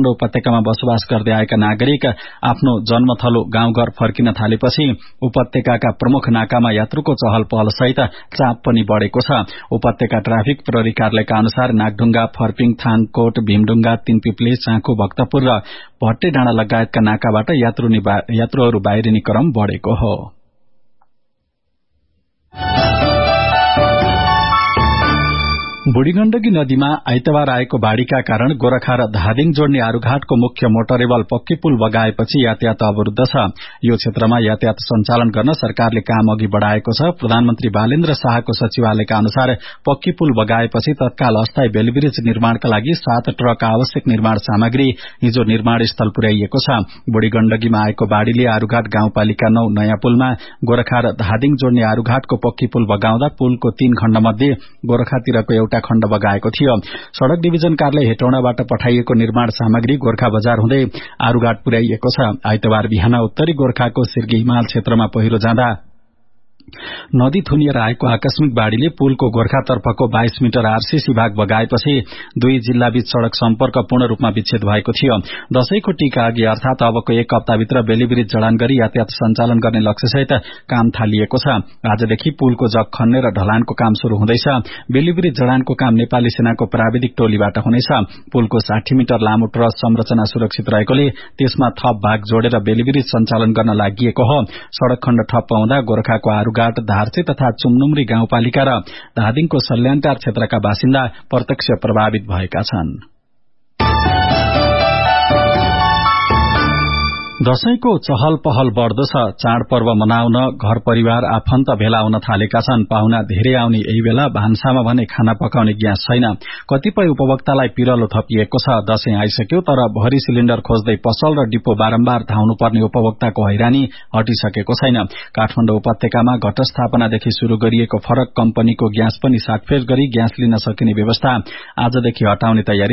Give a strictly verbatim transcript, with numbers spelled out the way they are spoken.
काठमाडौँ उपत्यकामा बसोबास गर्दै आएका नागरिक आफ्नो जन्मथलो गाउँघर फर्किन थालेपछि उपत्यकाका प्रमुख नाकामा यात्रुको चहल पहल सहित चाप पनि बढ़ेको छ। उपत्यका ट्राफिक प्रहरी कार्यालयका अनुसार नागढुंगा, फर्पिङ, थानकोट, भीमढुंगा, तीनपिप्ले, चाँखु, भक्तपुर र भट्टे डाँडा लगायतका नाकाबाट यात्रुहरू बाहिरिने क्रम बढ़ेको हो। बुढ़ीगण्डकी नदीमा आइतबार आएको बाढ़ीका कारण गोरखा र धादिङ जोड्ने आरूघाटको मुख्य मोटरेबल पक्की पुल बगाएपछि यातायात अवरूद्ध छ। यो क्षेत्रमा यातायात सञ्चालन गर्न सरकारले काम अघि बढ़ाएको छ। प्रधानमन्त्री बालेन्द्र शाहको सचिवालयका अनुसार पक्की पुल बगाएपछि तत्काल अस्थायी बेलब्रिज निर्माणका लागि सात ट्रक आवश्यक निर्माण सामग्री हिजो निर्माण स्थल पुर्याइएको छ। बुढ़ीगण्डकीमा आएको बाढ़ीले आरूघाट गाउँपालिका नौ नयाँ पुलमा गोरखा र धादिङ जोड्ने आरूघाटको पक्की पुल बगाउँदा पुलको तीन खण्ड मध्ये गोरखातिरको एउटा खण्ड बगाएको थियो। सड़क डिभिजन कार्यालय हेटौडाबाट पठाइएको निर्माण सामग्री गोरखा बजार हुँदै आरूघाट पुर्याइएको छ। आइतबार बिहान उत्तरी गोरखाको सिर्गी हिमाल क्षेत्रमा पहिरो जाँदा नदी थुनिएर आएको आकस्मिक बाढ़ीले पुलको गोरखातर्फको बाइस मिटर आरसीसी भाग बगाएपछि दुई जिल्लाबीच सड़क सम्पर्क पूर्ण रूपमा विच्छेद भएको थियो। दशैंको टीका अघि अर्थात अबको एक हप्ताभित्र बेलीब्रिज जडान गरी यातायात सञ्चालन गर्ने लक्ष्यसहित काम थालिएको छ। आजदेखि पुलको जग खन्ने र ढलानको काम शुरू हुँदैछ। बेलीब्रिज जडानको काम नेपाली सेनाको प्राविधिक टोलीबाट हुनेछ। पुलको साठी मिटर लामो ट्रस संरचना सुरक्षित रहेकोले त्यसमा थप भाग जोडेर बेलीब्रिज सञ्चालन गर्न लागि हो। सड़क खण्ड ठप्प हुँदा गोरखाको आरूघाट, धार्चे तथा चुमनुमरी गाउँपालिका र धादिङको सल्यानटार क्षेत्रका बासिन्दा प्रत्यक्ष प्रभावित भएका छन्। दशैंको चहल पहल बढ़दो छ। चाडपर्व मनाउन घर परिवार आफन्त भेला हुन थालेका छन्। पाहुना धेरै आउने यही बेला भान्सामा भने खाना पकाउने ग्यास छैन। कतिपय उपभोक्तालाई पिरलो थपिएको छ। दशैं आइसक्यो तर भरी सिलिण्डर खोज्दै पसल र डिपो बारम्बार धाउनु पर्ने उपभोक्ताको हैरानी हटिसकेको छैन। काठमाडौँ उपत्यकामा घटस्थापनादेखि शुरू गरिएको फरक कम्पनीको ग्यास पनि साटफेर गरी ग्यास लिन सकिने व्यवस्था आजदेखि हटाउने तयारी